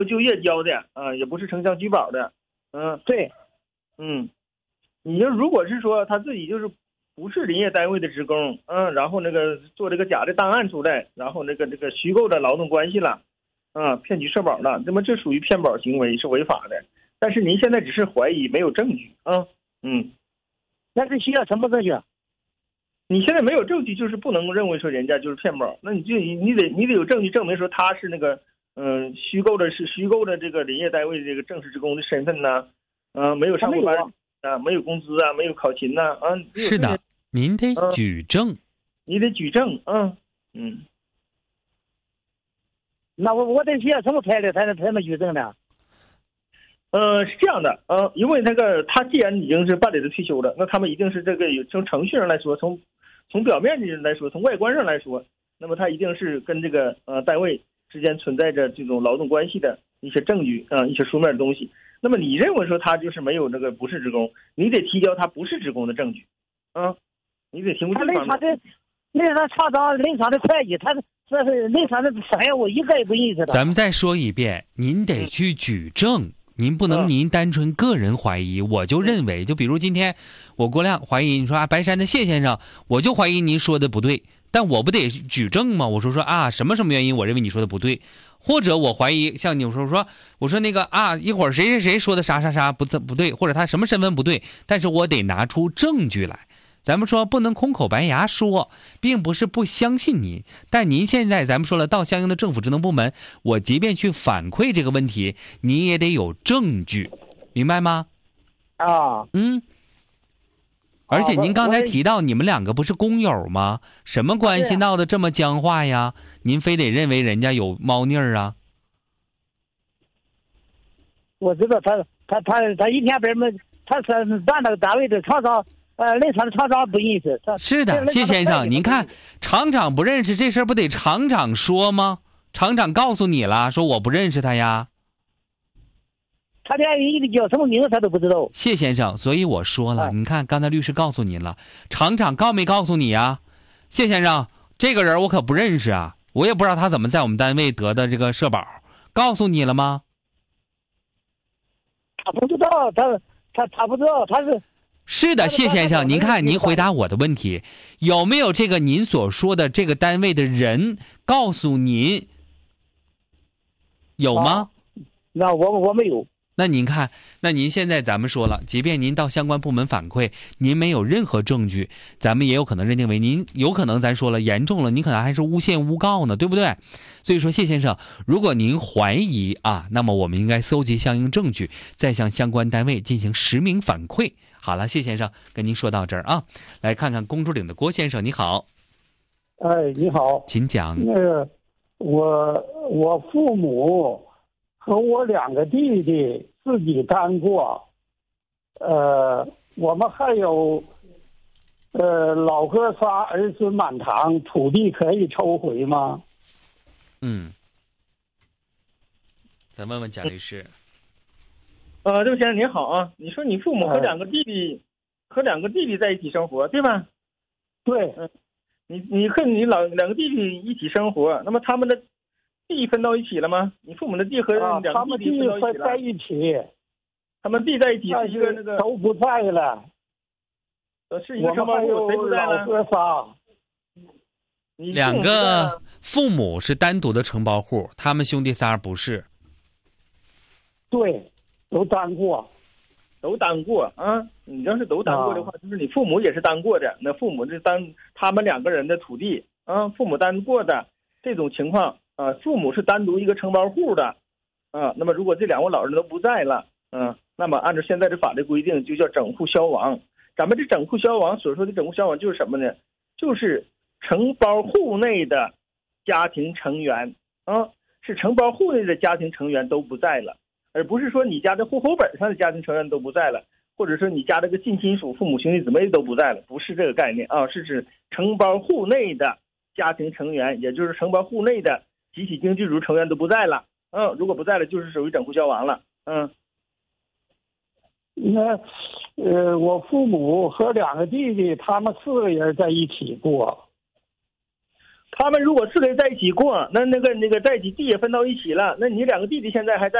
就业交的啊，也不是城乡居保的。 对。 你就如果是说他自己就是不是林业单位的职工，然后那个做这个假的档案出来，然后这个虚构的劳动关系了，骗取社保了，那么这属于骗保行为，是违法的。但是您现在只是怀疑，没有证据啊。 那是需要什么证据？ 你现在没有证据，就是不能认为说人家就是骗保，那你得有证据证明说他是那个虚构的这个林业单位这个正式职工的身份呢，没有上过班啊，没有工资啊，没有考勤呐， 是的，您得举证， 你得举证， 那我得需要什么材料才能举证呢？ 是这样的，因为那个他既然已经是办理了退休了，那他们一定是这个从程序上来说，从表面上来说，从外观上来说，那么他一定是跟这个单位之间存在着这种劳动关系的一些证据一些书面的东西。那么你认为说他就是没有这个不是职工，你得提交他不是职工的证据，你得提供这方面。 那厂长临场的会计，他这是临场的商业，我一个也不认识的。 咱们再说一遍，您得去举证。您不能您单纯个人怀疑，我就认为，就比如今天我郭亮怀疑你说白山的谢先生，我就怀疑您说的不对，但我不得举证吗？我说什么原因，我认为你说的不对，或者我怀疑像你我说那个一会儿谁说的啥不对，或者他什么身份不对，但是我得拿出证据来。咱们说不能空口白牙说，并不是不相信您，但您现在咱们说了，到相应的政府职能部门，我即便去反馈这个问题，你也得有证据，明白吗？而且您刚才提到你们两个不是工友吗？什么关系闹得这么僵化呀？您非得认为人家有猫腻儿啊？ 我知道他一天边们，他是咱那个单位的厂长。临场的厂长不认识。 是的，谢先生，您看厂长不认识这事儿，不得厂长说吗？厂长告诉你了，说我不认识他呀。 他连人叫什么名字他都不知道。 谢先生，所以我说了，你看刚才律师告诉您了，厂长告没告诉你呀？谢先生，这个人我可不认识啊，我也不知道他怎么在我们单位得的这个社保，告诉你了吗？ 他不知道，他不知道，他是。 是的，谢先生，您看您回答我的问题，有没有这个您所说的这个单位的人告诉您？有吗？ 那我没有。 那您看，那您现在咱们说了，即便您到相关部门反馈，您没有任何证据，咱们也有可能认定为您有可能咱说了严重了，您可能还是诬陷诬告呢，对不对？所以说，谢先生，如果您怀疑那么我们应该搜集相应证据，再向相关单位进行实名反馈。好了，谢先生跟您说到这儿啊，来看看公主岭的郭先生，你好。 你好， 请讲。 那个我父母和我2个弟弟自己单过，我们还有老哥仨儿孙满堂，土地可以抽回吗？ 咱问问贾律师。 这位先生您好啊，你说你父母和2个弟弟在一起生活，对吧？ 对。 你和你2个弟弟一起生活，那么他们的地分到一起了吗？你父母的地和2个弟弟分在一起。 他们地在一起是一个那个都不在了。 是一个承包户，谁不在了？ 老哥仨。 2个父母是单独的承包户，他们兄弟仨不是。 对。都单过啊！你要是都单过的话，就是你父母也是单过的。那父母是他们2个人的土地父母单过的这种情况父母是单独一个承包户的那么如果这2位老人都不在了那么按照现在的法律规定，就叫整户消亡。咱们这整户消亡所说的整户消亡就是什么呢？就是承包户内的家庭成员是承包户内的家庭成员都不在了。而不是说你家的户口本上的家庭成员都不在了，或者说你家这个近亲属父母兄弟姊妹都不在了，不是这个概念是指承包户内的家庭成员，也就是承包户内的集体经济主成员都不在了如果不在了，就是属于整户消亡了那我父母和2个弟弟他们4个人在一起过。 他们如果4个人在一起过，那个在一起地也分到一起了，那你2个弟弟现在还在。